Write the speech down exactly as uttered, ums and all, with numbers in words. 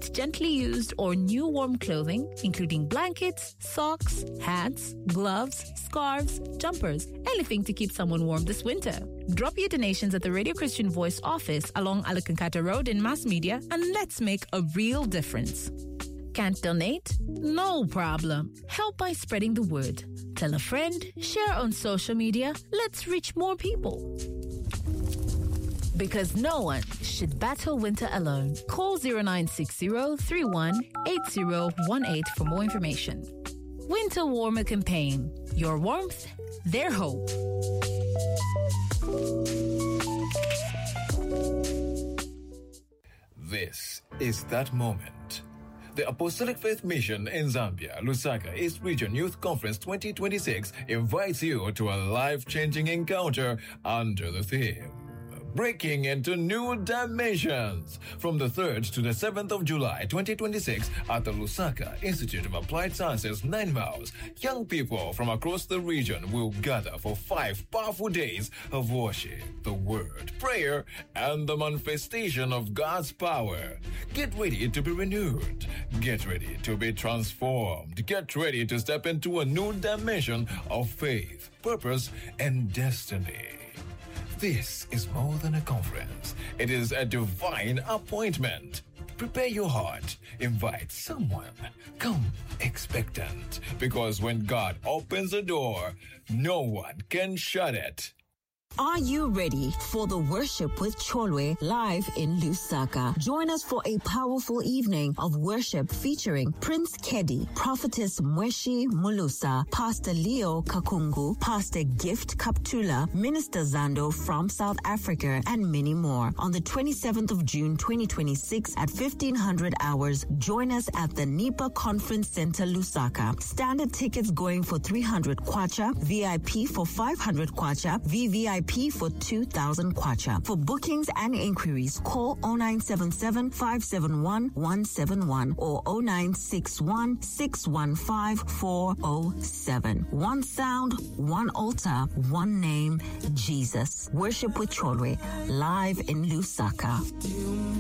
Get gently used or new warm clothing, including blankets, socks, hats, gloves, scarves, jumpers, anything to keep someone warm this winter. Drop your donations at the Radio Christian Voice office along Alakankata Road in Mass Media, and let's make a real difference. Can't donate? No problem. Help by spreading the word. Tell a friend, share on social media. Let's reach more people. Because no one should battle winter alone. Call zero nine six zero, three one, eight zero one eight for more information. Winter Warmer Campaign. Your warmth, their hope. This is that moment. The Apostolic Faith Mission in Zambia, Lusaka East Region Youth Conference twenty twenty-six invites you to a life-changing encounter under the theme, Breaking into New Dimensions, from the third to the seventh of July twenty twenty-six at the Lusaka Institute of Applied Sciences, Nine Miles. Young people from across the region will gather for five powerful days of worship, the word, prayer, and the manifestation of God's power. Get ready to be renewed. Get ready to be transformed. Get ready to step into a new dimension of faith, purpose, and destiny. This is more than a conference. It is a divine appointment. Prepare your heart. Invite someone. Come expectant. Because when God opens a door, no one can shut it. Are you ready for the Worship with Cholwe live in Lusaka? Join us for a powerful evening of worship featuring Prince Kedi, Prophetess Mweshi Mulusa, Pastor Leo Kakungu, Pastor Gift Kaptula, Minister Zando from South Africa, and many more. On the twenty-seventh of June twenty twenty-six at fifteen hundred hours, join us at the Nipa Conference Center Lusaka. Standard tickets going for three hundred kwacha, V I P for five hundred kwacha, V V I P for two thousand kwacha. For bookings and inquiries, call zero nine seven seven, five seven one, one seven one or zero nine six one, six one five, four zero seven. One sound, one altar, one name, Jesus. Worship with Cholwe, live in Lusaka.